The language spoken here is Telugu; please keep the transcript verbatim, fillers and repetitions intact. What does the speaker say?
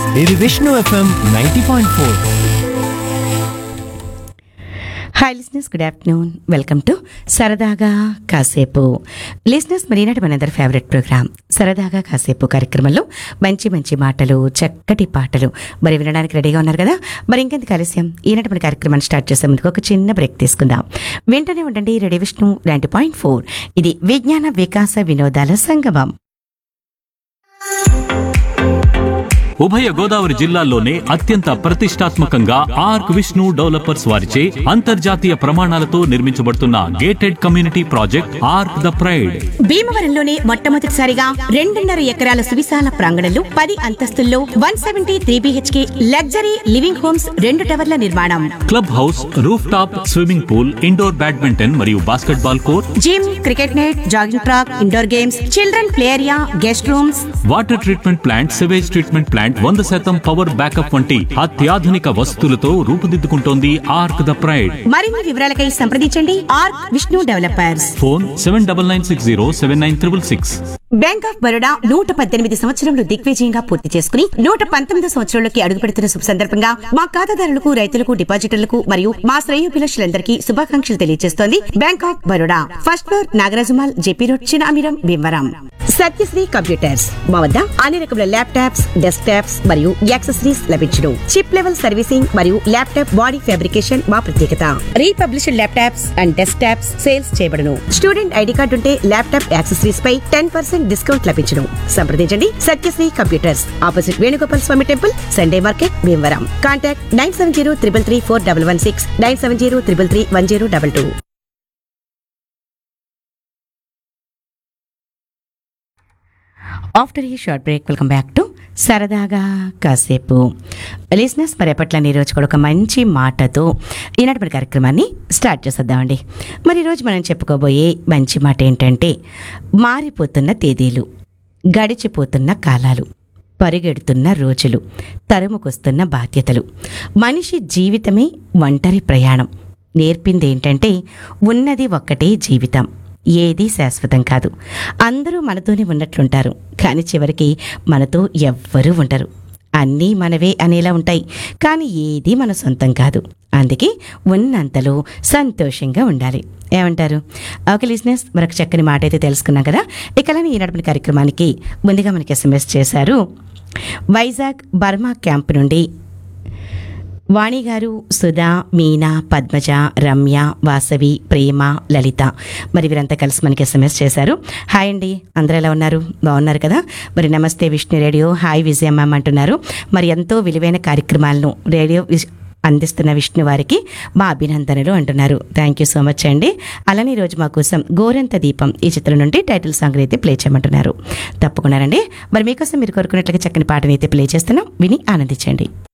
ఇది Vishnu FM ninety point four. Hi listeners, good afternoon. Welcome to సరదాగా కాసేపు. లిస్నర్స్, మరి ఈనాటి మనందరి ఫేవరెట్ ప్రోగ్రామ్ సరదాగా కాసేపు కార్యక్రమంలో మంచి మంచి మాటలు, చక్కటి పాటలు మరి వినడానికి రెడీగా ఉన్నారు కదా. మరి ఇంకెందుకు ఆలస్యం, ఈనాటి మన కార్యక్రమాన్ని స్టార్ట్ చేసే ముందుకు ఒక చిన్న బ్రేక్ తీసుకుందాం. వెంటనే ఉండండి radio Vishnu ninety point four. ఇది విజ్ఞాన వికాస వినోదాల సంగమం. ఉభయ గోదావరి జిల్లాల్లోనే అత్యంత ప్రతిష్టాత్మకంగా ఆర్క్ విష్ణు డెవలపర్స్ వారిచే అంతర్జాతీయ ప్రమాణాలతో నిర్మించబడుతున్న gated community project arc the pride. భీమవరంలోనే మొట్టమొదటిసారిగా రెండున్నర ఎకరాల సువిశాల ప్రాంగణంలో పది అంతస్తుల్లో one seventy three BHK luxury living homes, రెండు టవర్ల నిర్మాణం, club house, roof top swimming pool, indoor badminton మరియు basket ball court, gym, cricket net, jogging track, indoor games, children play area, guest rooms, water treatment plant, sewage treatment plant, వంద శాతం పవర్ బ్యాకప్ వంటి అత్యాధునిక వసతులతో రూపుదిద్దుకుంటోంది ఆర్క్ ద ప్రైడ్. మరిన్ని వివరాలకై సంప్రదించండి arc Vishnu developers. Phone seven double nine six zero seven nine triple six. Bank of Baroda నూట పద్దెనిమిది సంవత్సరంలో దిగ్విజయంగా పూర్తి చేసుకుని నూట పంతొమ్మిది సంవత్సరంలోకి అడుగుపెడుతున్న శుభ సందర్భంగా మా ఖాతాదారులకు, రైతులకు, డిపాజిటర్లకు మరియు మా శ్రేయోభిలాషులందరికీ శుభాకాంక్షలు తెలియజేస్తోంది bank of Baroda. First floor, నాగరాజుమాల్, JP road, Chinamiram, Bhimavaram. Satyasri computers మా వద్ద అన్ని రకముల ల్యాప్టాప్స్, డెస్క్ టాప్స్ మరియు యాక్సెసరీస్ లభించును. చిప్ లెవెల్ సర్వీసింగ్ మరియు ల్యాప్టాప్ బాడీ ఫ్యాబ్రికేషన్ మా ప్రత్యేకత. Republished laptops and desk tops sales చేయబడును. స్టూడెంట్ ఐడి కార్డు ఉంటే ల్యాప్టాప్ యాక్సెసరీస్ పై టెన్ పర్సెంట్ డిస్కౌంట్ లభించును. సంప్రదించండి సత్యశ్రీ కంప్యూటర్స్, ఆపోజిట్ వేణుగోపాల్ స్వామి temple, Sunday market, Bhimavaram. Contact nine seven zero triple three four double one six, nine seven zero triple three one zero double two. After ఈ short break, welcome back to సరదాగా కాసేపు. లిజనర్స్, మరి ఎప్పట్లని ఈరోజు కూడా ఒక మంచి మాటతో ఈనాటి మన కార్యక్రమాన్ని స్టార్ట్ చేసేద్దామండి. మరి ఈరోజు మనం చెప్పుకోబోయే మంచి మాట ఏంటంటే, మారిపోతున్న తేదీలు, గడిచిపోతున్న కాలాలు, పరిగెడుతున్న రోజులు, తరుముకొస్తున్న బాధ్యతలు, మనిషి జీవితమే ఒంటరి ప్రయాణం. నేర్పింది ఏంటంటే, ఉన్నది ఒక్కటే జీవితం, ఏది శాశ్వతం కాదు. అందరూ మనతోనే ఉన్నట్లుంటారు, కానీ చివరికి మనతో ఎవ్వరూ ఉండరు. అన్నీ మనవే అనేలా ఉంటాయి, కానీ ఏది మన సొంతం కాదు. అందుకే ఉన్నంతలో సంతోషంగా ఉండాలి. ఏమంటారు? ఓకే లిజనర్స్, మరొక చక్కని మాట అయితే తెలుసుకున్నాం కదా. ఇకలని ఈ నడిపిన కార్యక్రమానికి ముందుగా మనకి ఎస్ఎంఎస్ చేశారు వైజాగ్ బర్మా క్యాంప్ నుండి వాణి గారు, సుధా, మీనా, పద్మజ, రమ్య, వాసవి, ప్రేమ, లలిత. మరి వీరంతా కలిసి మనకి ఎస్ఎంఎస్ చేశారు. హాయ్ అండి, అందరూ ఎలా ఉన్నారు? బాగున్నారు కదా. మరి నమస్తే విష్ణు రేడియో, హాయ్ విజయమ్మ అంటున్నారు. మరి ఎంతో విలువైన కార్యక్రమాలను రేడియో అందిస్తున్న విష్ణు వారికి మా అభినందనలు అంటున్నారు. థ్యాంక్ యూ సో మచ్ అండి. అలానే ఈరోజు మా కోసం గోరంత దీపం ఈ చిత్రం నుండి టైటిల్ సాంగ్ అయితే ప్లే చేయమంటున్నారు. తప్పకుండా రండి. మరి మీకోసం మీరు కోరుకున్నట్లుగా చక్కని పాటని అయితే ప్లే చేస్తున్నాం, విని ఆనందించండి.